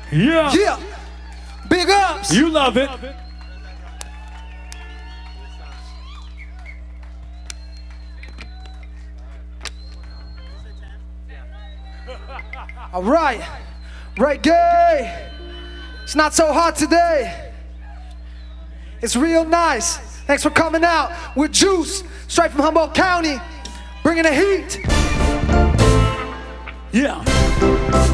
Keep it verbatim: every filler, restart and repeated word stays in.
Yeah. Yeah. Big ups. You love it. All right. Reggae. It's not so hot today. It's real nice. Thanks for coming out. We're Juice, straight from Humboldt County, bringing the heat. Yeah.